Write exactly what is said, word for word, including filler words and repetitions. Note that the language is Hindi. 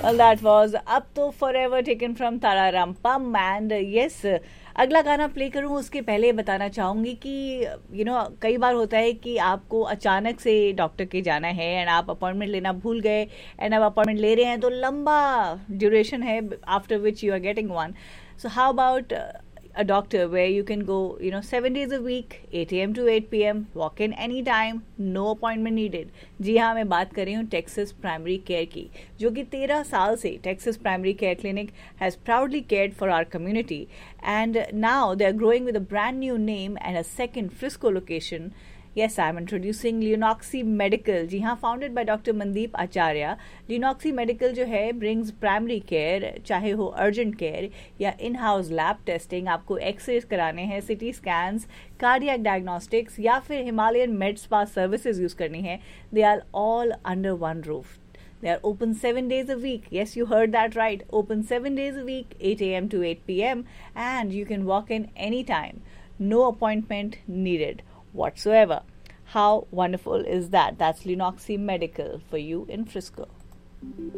Well, that was Up to Forever taken from Tararam Pam. And uh, yes, uh, अगला गाना प्ले करूं उसके पहले बताना चाहूँगी कि यू नो कई बार होता है कि आपको अचानक से डॉक्टर के जाना है एंड आप अपॉइंटमेंट लेना भूल गए एंड अब अपॉइंटमेंट ले रहे हैं तो लंबा ड्यूरेशन है after which you are getting one. So how about uh, a doctor where you can go, you know, seven days a week, eight a m to eight p m, walk in anytime, no appointment needed. जी हाँ, मैं बात कर रही हूँ टेक्सास प्राइमरी केयर की, जो कि तेरह साल से Texas primary care clinic has proudly cared for our community, and now they are growing with a brand new name and a second Frisco location. Yes, I'm introducing Leonoxy Medical. जी हाँ, founded by Doctor Mandeep Acharya. Leonoxy Medical जो है brings primary care, चाहे हो urgent care या in-house lab testing, आपको एक्सरेज कराने हैं, सिटी स्कैन्स, कार्डियक डायग्नोस्टिक्स या फिर Himalayan made spa services use करनी है. They are all under one roof. They are open seven days a week. Yes, you heard that right. Open seven days a week, eight a m to eight p m, and you can walk in anytime. No appointment needed whatsoever. How wonderful is that? That's Leonoxy Medical for you in Frisco.